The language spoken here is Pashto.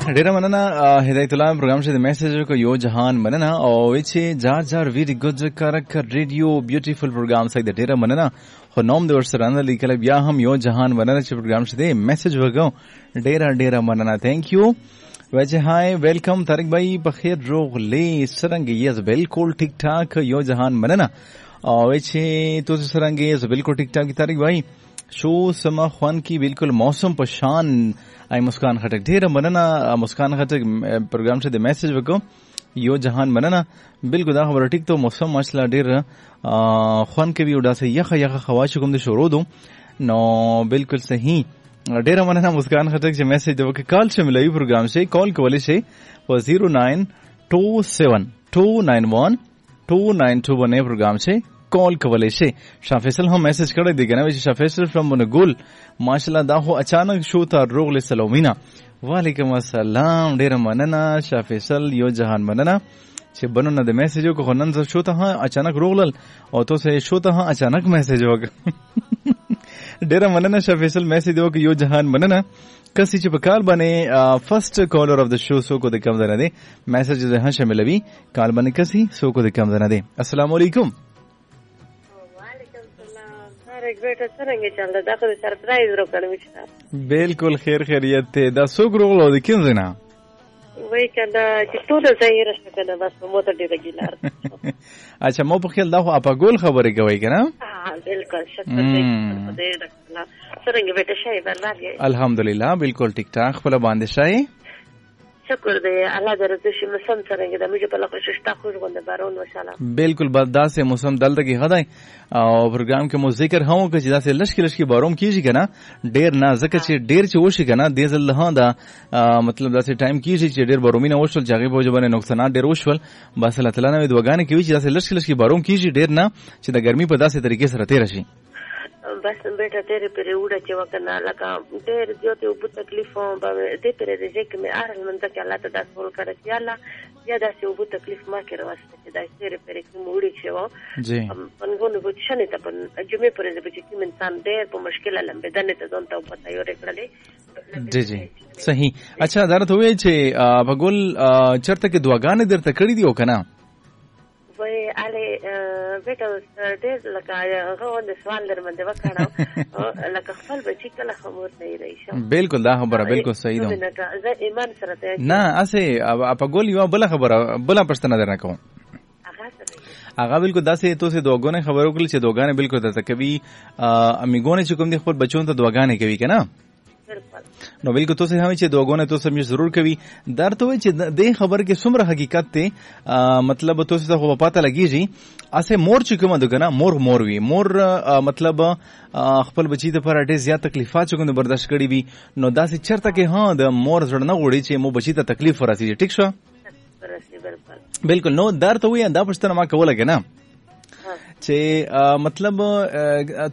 ډیره مننه هدایت الله پروګرام چې د میسج کو یو جهان مننه او چې جار ویری ګډ کارک ریډیو بیوټیفل پروګرام سای د ډیره مننه خو نوم د ورسره نه لیکل بیا هم یو جهان مننه چې پروګرام شته میسج وګو ډیره مننه ثانک یو وجه هاي ویلکم طارق بھائی بخیر روغ لی سرنګ یز بالکل ټیک ټاک یو جهان مننه او چې تاسو سرنګ یز بالکل ټیک ټاک طارق بھائی شو سما خوان کی بالکل موسم په شان ای مسکان خټک ډیره مننه مسکان خټک پروګرام ته د میسج وکړو یو جهان مننه بالکل دا خبره ټیک ته موسم ماشاءالله ډیر خوان کوي ودا سه یخه خواش کوم د شروع دو نو بالکل صحیح ډیره مننه مسکان خټک چې میسج وکړ کال شاملوي پروګرام شي کال کولای شي په 09272912921 پروګرام شي کال کولای شي شاه فیصل هم میسج کړی دی کنه چې شاه فیصل فرام منګول ماشاءالله دا خو اچانک شو ته روغ له سلامینه وعلیکم السلام ډیر مننه شاه فیصل یو جهان مننه چې بنونه د میسج کو خنن ز شو ته اچانک روغلل او تو سه شو ته اچانک میسج وک ډیر مننه شاه فیصل میسج وک یو جهان مننه کسی چې په کال باندې فرست کالر اف د شو سو کو د کم زنه دی میسج ده شاملوي کال باندې کسی سو کو د کم زنه دی السلام علیکم بالکل خیر خیریت ته دا څوک روغلو د کیم زنه وای کنه چې ټول ظاهر شته کنه بس مو ته ډیره ګیلار اچھا مو په خیال دا خو اپا ګول خبرې کوي کنه بالکل شکر دې څنګه بیٹه شای برابر الحمدلله بالکل ټیک ټاک خپل باندې شای شکر دې الله دې رضا شي موسم څنګه دا موږ په لخوا شتا خو غونډه بارون وشاله بالکل بدا سے موسم دلته کې هداي او پروګرام کې مو ذکر هم چې دا سے لشکي بارون کیږي کنه ډیر نه ځکه چې ډیر چې وشي کنه د ځل له دا مطلب دا سے ټایم کیږي چې ډیر بارونه وشول ځای په ځبانه نقصانات ډیر وشول بس الله تعالی نو دوګانې کوي چې دا سے لشکي بارون کیږي ډیر نه چې د ګرمي په داسې طریقې سره تیر شي بس بیٹا تیرے پرے اوڑا چوا کرنا لگا دیر دیوتے او بو تکلیفوں دے پرے رجے کہ میں آرل منتا کہ اللہ تعالیٰ سول کرے کہ اللہ یا دا سے او بو تکلیف ما کے رواستے کہ دا تیرے پرے کہ موڑی چوا جی پنگونو بو چشنے تا پن جمعے پرے بچے کہ انسان دیر پو مشکل لمبے دنے تا دونتا او پتا یو ریکڑا لے جی صحیح اچھا دارت ہوئے چھے بگول چرتا کہ دعاگانے در تکڑی دیو کنا وای اله بیٹا ډېر لکه هغه د سوال درمنده وکړم لکه خپل بچی کله خبر نه راشم بالکل دا خبره بالکل صحیح ده زه ایمان سره ته نه اسه اپا ګول یو بل خبره بل پښتنه درنه کوم هغه بالکل داسې تو سه دوګونه خبرو کول چې دوګانه بالکل دته کوي امیګونه چې کوم د خپل بچون ته دوګانه کوي کنه نو بالکل تو سه هم چې دوګونه تو سم ضرور کوي درته وي چې د خبر کې څومره حقیقت ته مطلب تو سه خو پته لګیږي اسه مور چې کوم دغه مور وی مور مطلب خپل بچی ته پر ډېر زیات تکلیفات کوم برداشت کړي وي نو داسې چرته کې ها د مور زړه نه وړي چې مو بچی ته تکلیف ورسیږي ټیک شو بالکل نو درته وي دا پښتنه ما کوله کنه چې مطلب